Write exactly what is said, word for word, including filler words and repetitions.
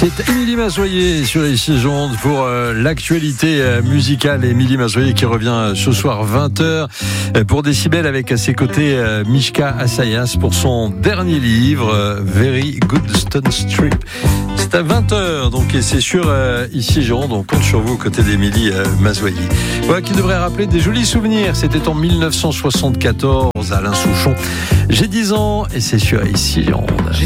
C'est Émilie Mazoyer sur Ici Jonde pour euh, l'actualité euh, musicale. Émilie Mazoyer qui revient euh, ce soir vingt heures euh, pour Décibel avec à ses côtés euh, Mishka Assayas pour son dernier livre euh, Very Good Stone Strip. C'est à vingt heures donc et c'est sur euh, Ici Jonde. On compte sur vous aux côtés d'Émilie euh, Mazoyer. Voilà qui devrait rappeler des jolis souvenirs. C'était en mille neuf cent soixante-quatorze, Alain Souchon. J'ai dix ans et c'est sur Ici Jonde.